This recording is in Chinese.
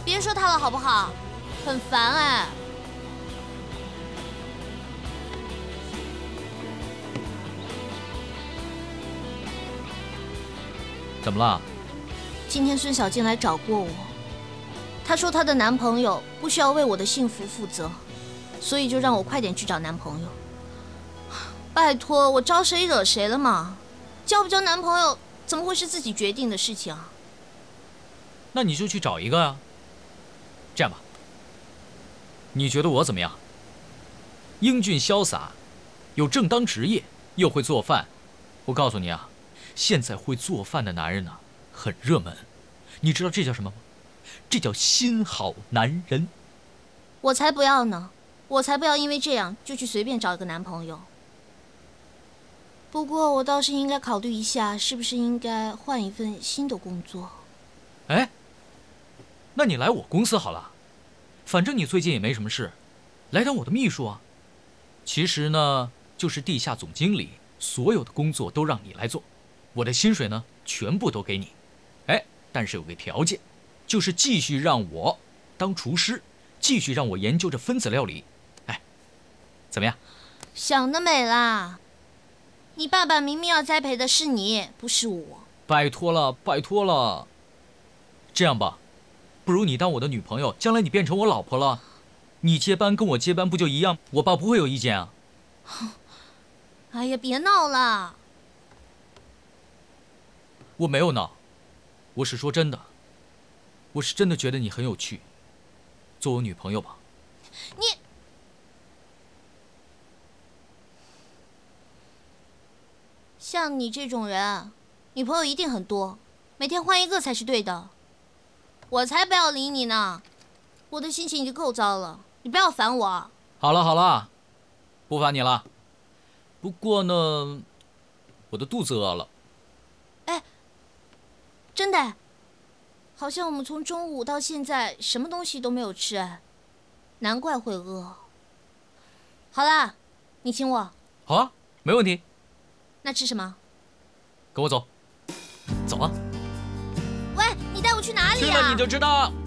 别说他了好不好？很烦哎。 怎么了？ 今天孙小静来找过我，她说她的男朋友不需要为我的幸福负责，所以就让我快点去找男朋友。拜托，我招谁惹谁了嘛？交不交男朋友怎么会是自己决定的事情啊？ 那你就去找一个啊。这样吧，你觉得我怎么样？英俊潇洒，有正当职业，又会做饭。我告诉你啊，现在会做饭的男人呢，很热门。你知道这叫什么吗？这叫新好男人。 我才不要呢！我才不要因为这样就去随便找一个男朋友。不过我倒是应该考虑一下，是不是应该换一份新的工作。 哎，那你来我公司好了，反正你最近也没什么事，来当我的秘书啊。其实呢，就是地下总经理，所有的工作都让你来做，我的薪水呢全部都给你。哎，但是有个条件，就是继续让我当厨师，继续让我研究这分子料理。哎，怎么样？ 想得美啦！你爸爸明明要栽培的是你，不是我。 拜托了，拜托了。这样吧，不如你当我的女朋友，将来你变成我老婆了，你接班跟我接班不就一样？我爸不会有意见啊。 哎呀，别闹了！ 我没有闹，我是说真的，我是真的觉得你很有趣，做我女朋友吧。 你，像你这种人，女朋友一定很多，每天换一个才是对的。我才不要理你呢，我的心情已经够糟了，你不要烦我。 好了好了，不烦你了。不过呢，我的肚子饿了。 哎，真的，好像我们从中午到现在什么东西都没有吃，哎，难怪会饿。好啦，你请我。 好啊，没问题。 那吃什么？ 跟我走，走啊！ 喂，你带我去哪里去啊？ 了你就知道。